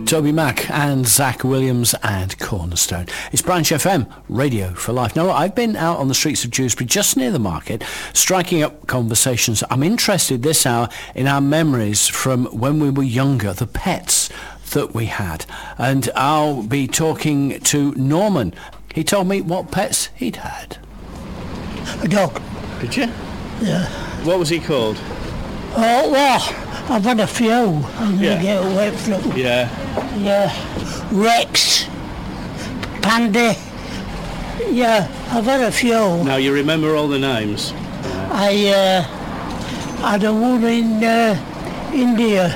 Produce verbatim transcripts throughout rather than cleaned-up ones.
Toby Mac and Zach Williams and Cornerstone. It's Branch F M, Radio for Life. Now, I've been out on the streets of Dewsbury, just near the market, striking up conversations. I'm interested this hour in our memories from when we were younger, the pets that we had. And I'll be talking to Norman. He told me what pets he'd had. A dog. Did you? Yeah. What was he called? Oh, well, I've had a few. I'm going to Yeah. get away from Yeah. Yeah. Rex. Panda. Yeah, I've had a few. Now, you remember all the names? I uh, had a one in uh, India.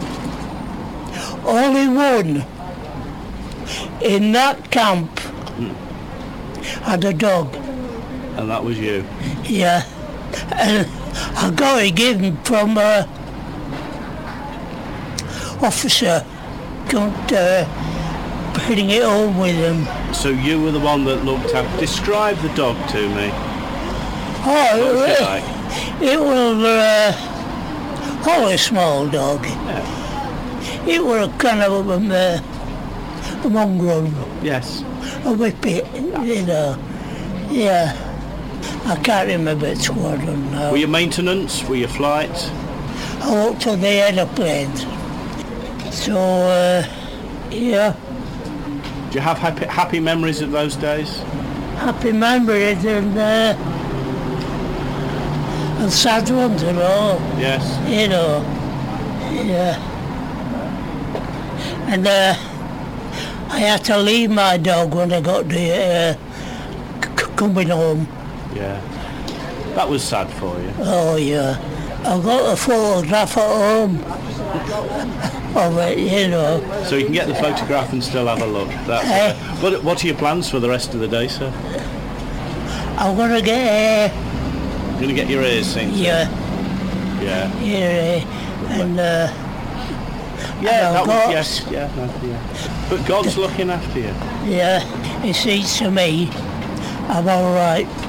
Only one. In that camp, Hmm. had a dog. And that was you? Yeah. And I got it given from a officer. Couldn't uh, bring it home with him. So you were the one that looked at... Describe the dog to me. Oh, What was it, it like? it was uh, oh, a small dog. Yeah. It was a kind of a, uh, a mongrel, Yes. a whippet, you know. Yeah. I can't remember its squadron now. Were you maintenance? Were you flight? I worked on the aeroplanes. So, uh, yeah, Do you have happy, happy memories of those days? happy memories and, uh, and sad ones and all, Yes. you know. Yeah. And uh, I had to leave my dog when I got the, uh, c- coming home. Yeah. That was sad for you. Oh, yeah. I got a photograph at home of it, you know. So you can get the photograph and still have a look. That's Eh. what, what are your plans for the rest of the day, sir? I'm going to get, uh, You're going to get your ears synced? yeah, Yeah. yeah, and, uh, Yeah, And that I've was, got- yes, yeah, no, yeah. But God's looking after you. yeah, it seems to me I'm all right.